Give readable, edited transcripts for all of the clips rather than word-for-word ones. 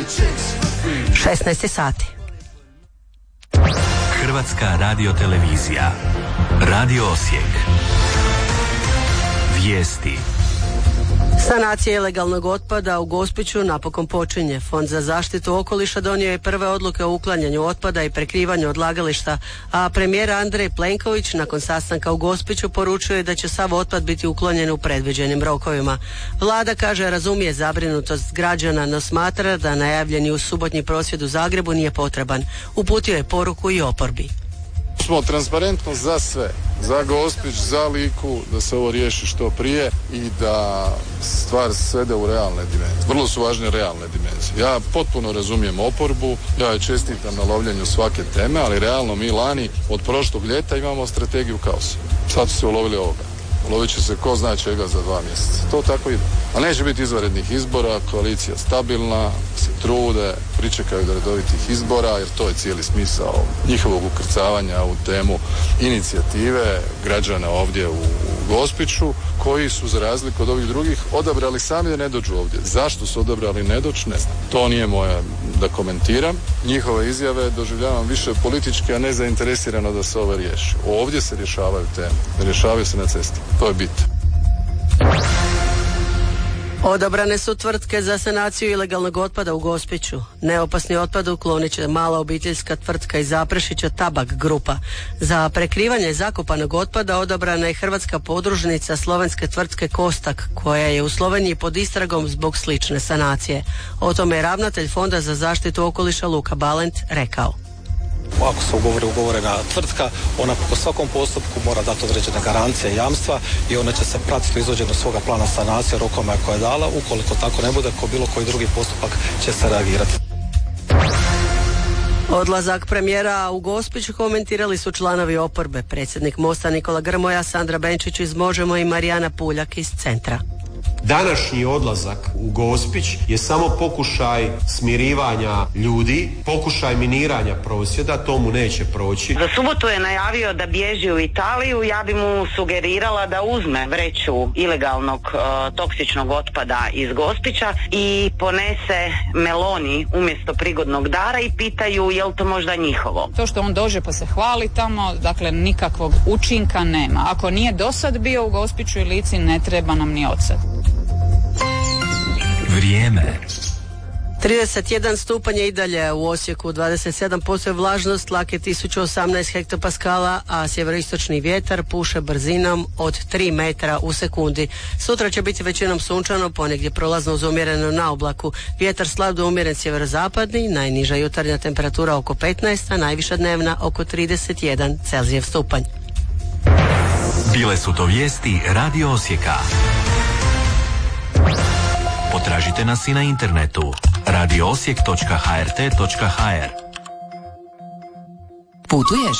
16 sati. Hrvatska radiotelevizija. Radio Osijek. Vijesti. Sanacija ilegalnog otpada u Gospiću napokon počinje. Fond za zaštitu okoliša donio je prve odluke o uklanjanju otpada i prekrivanju odlagališta, a premijer Andrej Plenković nakon sastanka u Gospiću poručuje da će sav otpad biti uklonjen u predviđenim rokovima. Vlada kaže razumije zabrinutost građana, no smatra da najavljeni u subotnji prosvjed u Zagrebu nije potreban. Uputio je poruku i oporbi. Smo transparentno za sve, za Gospić, za Liku, da se ovo riješi što prije i da stvar svede u realne dimenzije. Vrlo su važne realne dimenzije. Ja potpuno razumijem oporbu, ja je čestitam na lovljenju svake teme, ali realno mi lani od prošlog ljeta imamo strategiju kaosa. Sad su se ulovili ovoga. Ulovit će se ko zna čega za 2 mjeseca. To tako ide. A neće biti izvanrednih izbora, koalicija stabilna, se trude, pričekaju do redovitih izbora, jer to je cijeli smisao njihovog ukrcavanja u temu inicijative građana ovdje u Gospiću, koji su za razliku od ovih drugih odabrali sami da ne dođu ovdje. Zašto su odabrali ne doći, ne znam. To nije moje da komentiram. Njihove izjave doživljavam više politički, a ne zainteresirano da se ovo riješi. Ovdje se rješavaju teme. Ne rješavaju se na cesti. To je bit. Odabrane su tvrtke za sanaciju ilegalnog otpada u Gospiću. Neopasni otpad uklonit će mala obiteljska tvrtka iz Zaprešića Tabak grupa. Za prekrivanje zakopanog otpada odabrana je hrvatska podružnica slovenske tvrtke Kostak, koja je u Sloveniji pod istragom zbog slične sanacije. O tome je ravnatelj Fonda za zaštitu okoliša Luka Balent rekao. Ako se ugovorena tvrtka, ona po svakom postupku mora dati određene garancije i jamstva i ona će se pratiti u izvođenju svoga plana sanacije rokoma koje je dala. Ukoliko tako ne bude, ko bilo koji drugi postupak će se reagirati. Odlazak premijera u Gospić komentirali su članovi oporbe, predsjednik Mosta Nikola Grmoja, Sandra Benčić iz Možemo i Marijana Puljak iz Centra. Današnji odlazak u Gospić je samo pokušaj smirivanja ljudi, pokušaj miniranja prosvjeda, to mu neće proći. Za subotu je najavio da bježi u Italiju, ja bi mu sugerirala da uzme vreću ilegalnog toksičnog otpada iz Gospića i ponese Meloni umjesto prigodnog dara i pitaju je li to možda njihovo. To što on dođe pa se hvali tamo, dakle nikakvog učinka nema. Ako nije dosad bio u Gospiću i Lici, ne treba nam ni odsad. Vrijeme. 31 stupanj je i dalje u Osijeku, 27% je vlažnost, tlak je 1018 hektopaskala, a sjeveroistočni vjetar puše brzinom od 3 metra u sekundi. Sutra će biti većinom sunčano, ponegdje prolazno uz umjereno na oblaku. Vjetar slab do umjeren sjeverozapadni, najniža jutarnja temperatura oko 15, a najviša dnevna oko 31 Celzijev stupanj. Bile su to vijesti Radio Osijeka. Potražite nas i na internetu radioosijek.hrt.hr. Putuješ?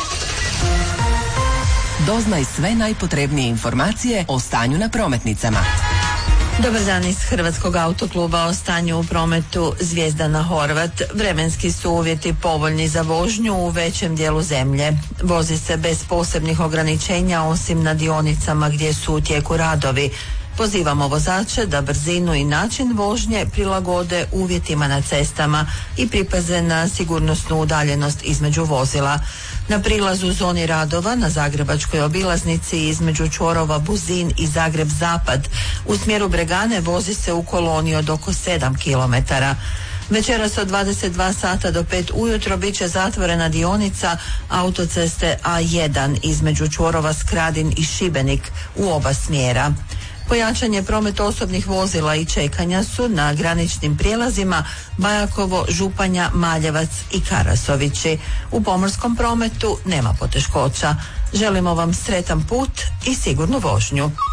Doznaj sve najpotrebnije informacije o stanju na prometnicama. Dobar dan iz Hrvatskog autokluba. O stanju u prometu Zvijezdana Horvat. Vremenski su uvjeti povoljni za vožnju u većem dijelu zemlje. Vozi se bez posebnih ograničenja osim na dionicama gdje su u tijeku radovi. Pozivamo vozače da brzinu i način vožnje prilagode uvjetima na cestama i pripaze na sigurnosnu udaljenost između vozila. Na prilazu u zoni radova na Zagrebačkoj obilaznici između čvorova Buzin i Zagreb Zapad u smjeru Bregane vozi se u koloni od oko 7 km. Večeras od 22 sata do 5 ujutro bit će zatvorena dionica autoceste A1 između čvorova Skradin i Šibenik u oba smjera. Pojačan je promet osobnih vozila i čekanja su na graničnim prijelazima Bajakovo, Županja, Maljevac i Karasovići. U pomorskom prometu nema poteškoća. Želimo vam sretan put i sigurnu vožnju.